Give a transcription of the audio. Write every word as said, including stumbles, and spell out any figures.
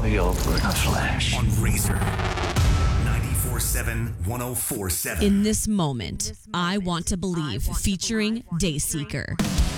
We all put a flash. On Razor. ninety-four seven, one oh four seven. In This Moment, I Want to Believe, featuring Dayseeker.